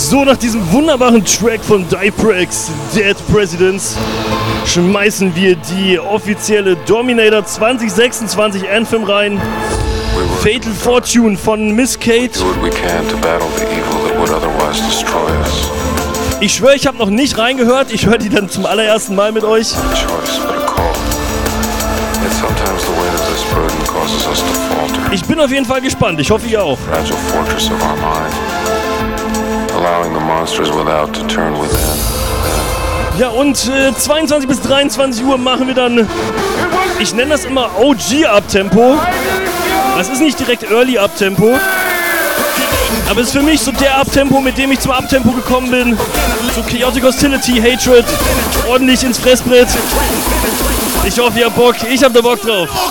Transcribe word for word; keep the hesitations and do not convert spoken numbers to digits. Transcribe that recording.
So, nach diesem wunderbaren Track von Diprex, Dead Presidents, schmeißen wir die offizielle Dominator zwanzig sechsundzwanzig Anthem rein. Fatal Fortune von Miss Kate. Ich schwöre, ich habe noch nicht reingehört. Ich höre die dann zum allerersten Mal mit euch. Ich bin auf jeden Fall gespannt. Ich hoffe, ihr auch. Ja, und äh, zweiundzwanzig bis dreiundzwanzig Uhr machen wir dann, ich nenne das immer O G-Abtempo. Das ist nicht direkt Early-Abtempo. Aber es ist für mich so der Abtempo, mit dem ich zum Abtempo gekommen bin. So Chaotic Hostility, Hatred, ordentlich ins Fressbrett. Ich hoffe, ihr habt Bock. Ich hab da Bock drauf.